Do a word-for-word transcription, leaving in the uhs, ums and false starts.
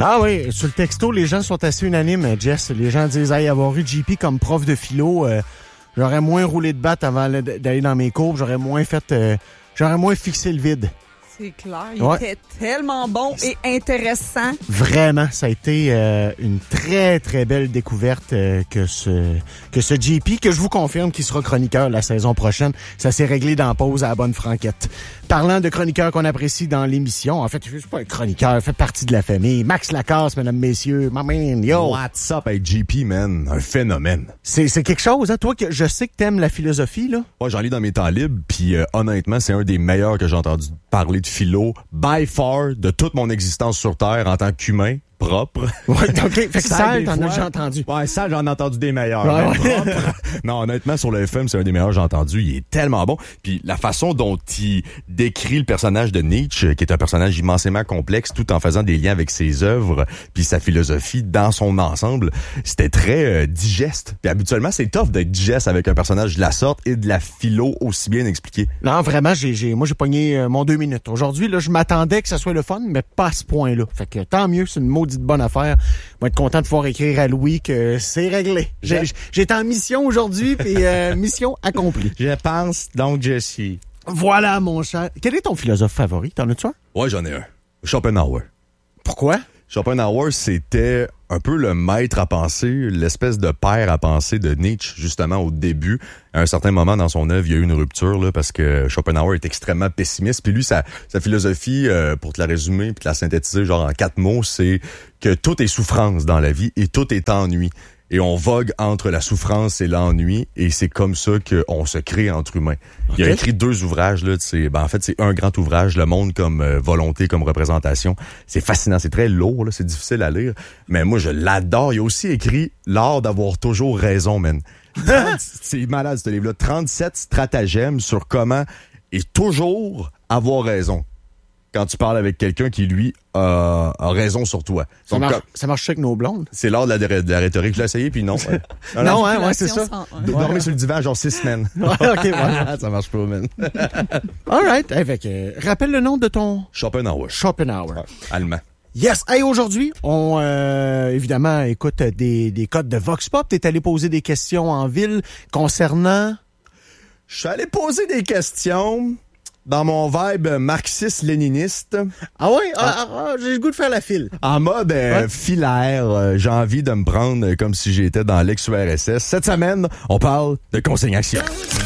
Ah oui, sur le texto, les gens sont assez unanimes, Jess. Les gens disent, hey, avoir eu J P comme prof de philo, euh, j'aurais moins roulé de batte avant d'aller dans mes cours, j'aurais moins fait, euh, j'aurais moins fixé le vide. C'est clair, il ouais. était tellement bon et intéressant. Vraiment, ça a été euh, une très, très belle découverte euh, que ce que ce J P, que je vous confirme qu'il sera chroniqueur la saison prochaine. Ça s'est réglé dans la pause à la bonne franquette. Parlant de chroniqueurs qu'on apprécie dans l'émission, en fait, je suis pas un chroniqueur, fait partie de la famille. Max Lacasse, mesdames, messieurs, my man, yo! What's up avec J P, man? Un phénomène. C'est, c'est quelque chose, hein? Toi, que je sais que t'aimes la philosophie, là. Ouais, j'en lis dans mes temps libres, puis euh, honnêtement, c'est un des meilleurs que j'ai entendu parler de philo, by far, de toute mon existence sur Terre en tant qu'humain propre. Ouais, OK. Fait que ça, t'en fois, as déjà entendu. Ouais, ça, j'en ai entendu des meilleurs. Ouais, mais ouais. propre. Non, honnêtement, sur le F M, c'est un des meilleurs que j'ai entendu. Il est tellement bon. Puis la façon dont il décrit le personnage de Nietzsche, qui est un personnage immensément complexe, tout en faisant des liens avec ses œuvres, puis sa philosophie dans son ensemble, c'était très euh, digeste. Puis habituellement, c'est tough d'être digeste avec un personnage de la sorte et de la philo aussi bien expliqué. Non, vraiment, j'ai, j'ai, moi, j'ai pogné euh, mon deux minutes. Aujourd'hui, là, je m'attendais que ça soit le fun, mais pas à ce point-là. Fait que tant mieux, c'est une maudite bonne affaire. Je vais être content de pouvoir écrire à Louis que c'est réglé. J'ai, j'étais en mission aujourd'hui, puis euh, mission accomplie. Je pense, donc je suis. Voilà, mon cher. Quel est ton philosophe favori? T'en as-tu un? Ouais, j'en ai un. Schopenhauer. Pourquoi? Schopenhauer, c'était un peu le maître à penser, l'espèce de père à penser de Nietzsche, justement, au début. À un certain moment dans son œuvre, il y a eu une rupture, là, parce que Schopenhauer est extrêmement pessimiste. Puis lui, sa, sa philosophie, euh, pour te la résumer puis te la synthétiser, genre en quatre mots, c'est que tout est souffrance dans la vie et tout est ennui. Et on vogue entre la souffrance et l'ennui, et c'est comme ça qu'on se crée entre humains. Okay. Il a écrit deux ouvrages, là, c'est, ben, en fait, c'est un grand ouvrage, Le monde comme euh, volonté, comme représentation. C'est fascinant, c'est très lourd, là, c'est difficile à lire, mais moi, je l'adore. Il a aussi écrit L'art d'avoir toujours raison, man. C'est malade, ce livre-là. trente-sept stratagèmes sur comment et toujours avoir raison. Quand tu parles avec quelqu'un qui, lui, a, a raison sur toi. Ça, Donc, marche, comme, ça marche avec nos blondes. C'est l'art de la, de la rhétorique. Je l'ai essayé, puis non. Ouais. non, non, hein, ouais, c'est ça. De dormir sur le divan, genre six semaines. Ouais, OK, voilà. Ça marche pas, man. All right. Avec, euh, rappelle le nom de ton... Schopenhauer. Schopenhauer. Ouais, allemand. Yes. Hey, aujourd'hui, on, euh, évidemment, écoute des, des codes de Vox Pop. T'es allé poser des questions en ville concernant... Je suis allé poser des questions... Dans mon vibe marxiste-léniniste. Ah ouais? Ah, ah, ah, j'ai le goût de faire la file. En mode euh, ouais. filaire, euh, j'ai envie de me prendre comme si j'étais dans l'ex-U R S S. Cette semaine, on parle de consignation.